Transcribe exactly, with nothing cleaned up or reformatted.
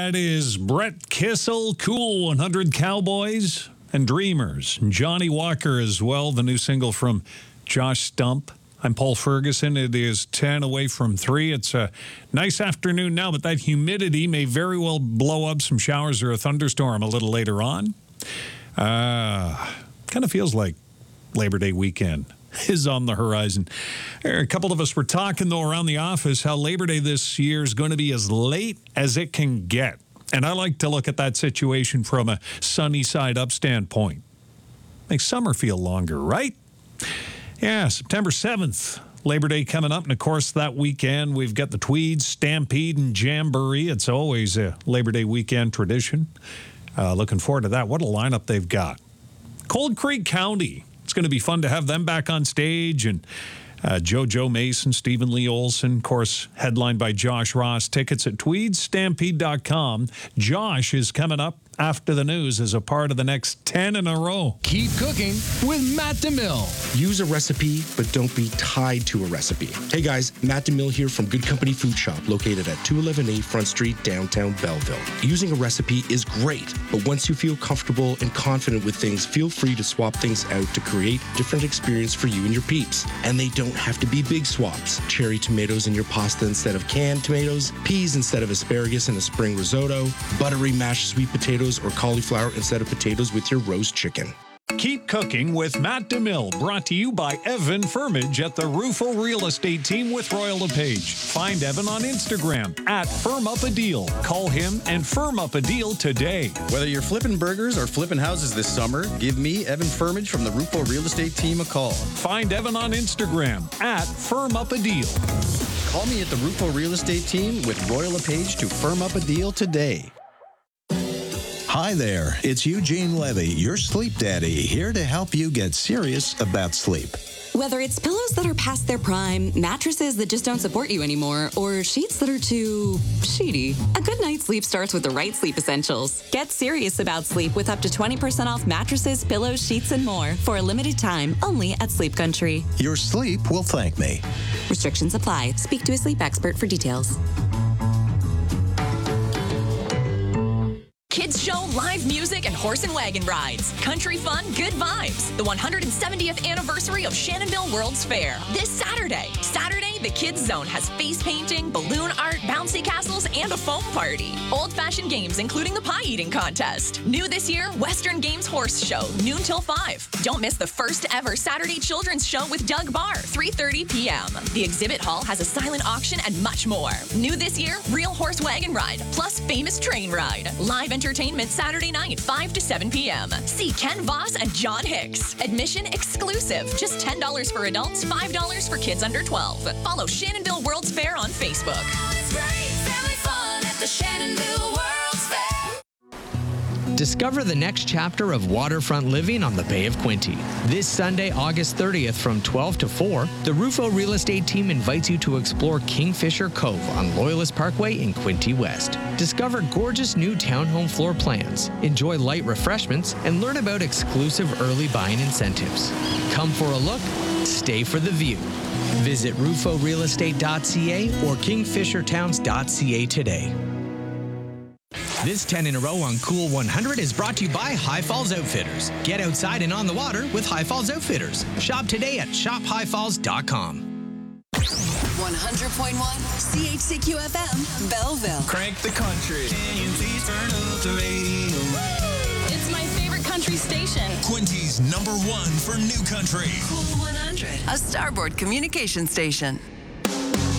That is Brett Kissel, Cool one hundred Cowboys and Dreamers. Johnny Walker as well, the new single from Josh Stump. I'm Paul Ferguson. It is ten away from three. It's a nice afternoon now, but that humidity may very well blow up some showers or a thunderstorm a little later on. Uh, kind of feels like Labor Day weekend is on the horizon. A couple of us were talking, though, around the office how Labor Day this year is going to be as late as it can get. And I like to look at that situation from a sunny side up standpoint. Makes summer feel longer, right? Yeah, September seventh, Labor Day coming up. And, of course, that weekend, we've got the Tweeds, Stampede, and Jamboree. It's always a Labor Day weekend tradition. Uh, looking forward to that. What a lineup they've got. Cold Creek County. It's going to be fun to have them back on stage. And uh, JoJo Mason, Stephen Lee Olson, of course, headlined by Josh Ross. Tickets at tweeds stampede dot com. Josh is coming up after the news as a part of the next ten in a row. Keep cooking with Matt DeMille. Use a recipe, but don't be tied to a recipe. Hey guys, Matt DeMille here from Good Company Food Shop, located at two eleven A Front Street, downtown Belleville. Using a recipe is great, but once you feel comfortable and confident with things, feel free to swap things out to create different experience for you and your peeps. And they don't have to be big swaps. Cherry tomatoes in your pasta instead of canned tomatoes, peas instead of asparagus in a spring risotto, buttery mashed sweet potatoes or cauliflower instead of potatoes with your roast chicken. Keep cooking with Matt DeMille, brought to you by Evan Firmage at the Rufo Real Estate Team with Royal LePage. Find Evan on Instagram at Firm Up a Deal. Call him and firm up a deal today. Whether you're flipping burgers or flipping houses this summer, give me, Evan Firmage from the Rufo Real Estate Team, a call. Find Evan on Instagram at Firm Up a Deal. Call me at the Rufo Real Estate Team with Royal LePage to firm up a deal today. Hi there, it's Eugene Levy, your sleep daddy, here to help you get serious about sleep. Whether it's pillows that are past their prime, mattresses that just don't support you anymore, or sheets that are too sheety, a good night's sleep starts with the right sleep essentials. Get serious about sleep with up to twenty percent off mattresses, pillows, sheets, and more for a limited time only at Sleep Country. Your sleep will thank me. Restrictions apply. Speak to a sleep expert for details. Kids show, live music, and horse and wagon rides. Country fun, good vibes. The one hundred seventieth anniversary of Shannonville World's Fair. This Saturday. Saturday, the Kids Zone has face painting, balloon art, bouncy castles, and a foam party. Old-fashioned games, including the pie eating contest. New this year, Western Games Horse Show, noon till five. Don't miss the first ever Saturday Children's Show with Doug Barr, three thirty p.m. The exhibit hall has a silent auction and much more. New this year, Real Horse Wagon Ride, plus Famous Train Ride. Live entertainment Saturday night, five to seven p.m. See Ken Voss and John Hicks. Admission exclusive. Just ten dollars for adults, five dollars for kids under twelve. Follow Shannonville World's Fair on Facebook. It's great family fun at the Shannonville World's Fair. Discover the next chapter of waterfront living on the Bay of Quinte. This Sunday, August thirtieth from twelve to four, the Rufo Real Estate Team invites you to explore Kingfisher Cove on Loyalist Parkway in Quinte West. Discover gorgeous new townhome floor plans, enjoy light refreshments, and learn about exclusive early buying incentives. Come for a look, stay for the view. Visit rufo real estate dot c a or kingfisher towns dot c a today. This ten in a row on Cool one hundred is brought to you by High Falls Outfitters. Get outside and on the water with High Falls Outfitters. Shop today at shop high falls dot com. one hundred point one C H C Q F M, Belleville. Crank the country. Can you please turn up the radio? It's my favorite country station. Quinty's number one for new country. Cool one hundred, a Starboard communication station.